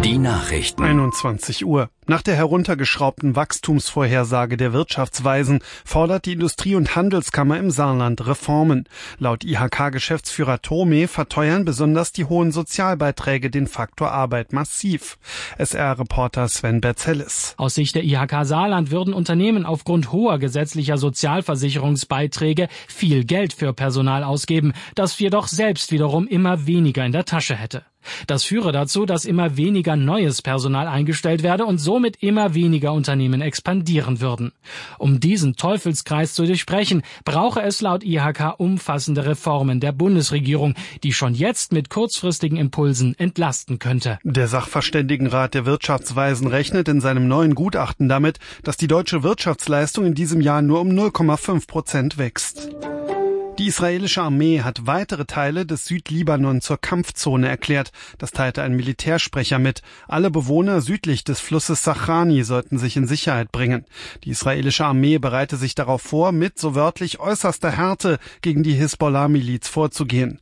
Die Nachrichten. 21 Uhr. Nach der heruntergeschraubten Wachstumsvorhersage der Wirtschaftsweisen fordert die Industrie- und Handelskammer im Saarland Reformen. Laut IHK-Geschäftsführer Thome verteuern besonders die hohen Sozialbeiträge den Faktor Arbeit massiv. SR-Reporter Sven Berzellis. Aus Sicht der IHK Saarland würden Unternehmen aufgrund hoher gesetzlicher Sozialversicherungsbeiträge viel Geld für Personal ausgeben, das jedoch selbst wiederum immer weniger in der Tasche hätte. Das führe dazu, dass immer weniger neues Personal eingestellt werde und somit immer weniger Unternehmen expandieren würden. Um diesen Teufelskreis zu durchbrechen, brauche es laut IHK umfassende Reformen der Bundesregierung, die schon jetzt mit kurzfristigen Impulsen entlasten könnte. Der Sachverständigenrat der Wirtschaftsweisen rechnet in seinem neuen Gutachten damit, dass die deutsche Wirtschaftsleistung in diesem Jahr nur um 0,5% wächst. Die israelische Armee hat weitere Teile des Südlibanon zur Kampfzone erklärt. Das teilte ein Militärsprecher mit. Alle Bewohner südlich des Flusses Sachrani sollten sich in Sicherheit bringen. Die israelische Armee bereite sich darauf vor, mit so wörtlich äußerster Härte gegen die Hisbollah-Miliz vorzugehen.